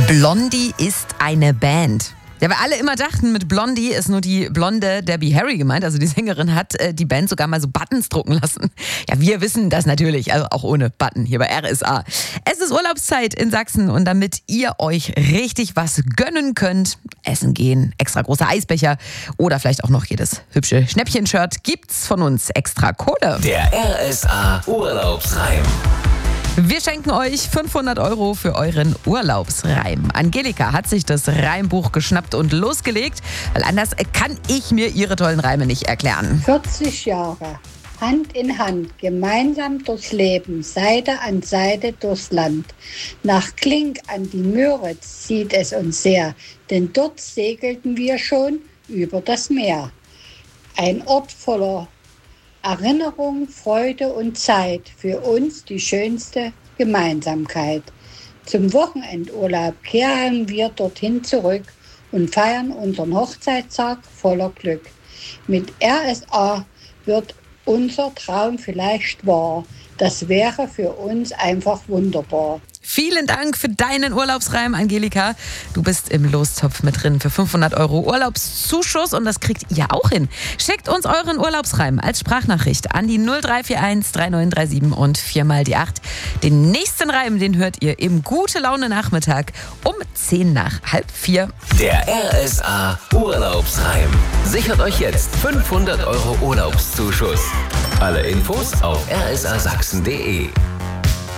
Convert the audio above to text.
Blondie ist eine Band. Ja, weil alle immer dachten, mit Blondie ist nur die blonde Debbie Harry gemeint. Also die Sängerin hat die Band sogar mal so Buttons drucken lassen. Ja, wir wissen das natürlich, also auch ohne Button hier bei RSA. Es ist Urlaubszeit in Sachsen und damit ihr euch richtig was gönnen könnt, essen gehen, extra große Eisbecher oder vielleicht auch noch jedes hübsche Schnäppchen-Shirt, gibt's von uns extra Kohle. Der RSA Urlaubsreim. Wir schenken euch 500 € für euren Urlaubsreim. Angelika hat sich das Reimbuch geschnappt und losgelegt, weil anders kann ich mir ihre tollen Reime nicht erklären. 40 Jahre, Hand in Hand, gemeinsam durchs Leben, Seite an Seite durchs Land. Nach Klink an die Müritz zieht es uns sehr, denn dort segelten wir schon über das Meer. Ein Ort voller Erinnerung, Freude und Zeit, für uns die schönste Gemeinsamkeit. Zum Wochenendurlaub kehren wir dorthin zurück und feiern unseren Hochzeitstag voller Glück. Mit RSA wird unser Traum vielleicht wahr. Das wäre für uns einfach wunderbar. Vielen Dank für deinen Urlaubsreim, Angelika. Du bist im Lostopf mit drin für 500 € Urlaubszuschuss und das kriegt ihr auch hin. Schickt uns euren Urlaubsreim als Sprachnachricht an die 0341 3937 und 4x8. Den nächsten Reim, den hört ihr im Gute-Laune-Nachmittag um 4:10. Der RSA Urlaubsreim. Sichert euch jetzt 500 € Urlaubszuschuss. Alle Infos auf rsasachsen.de.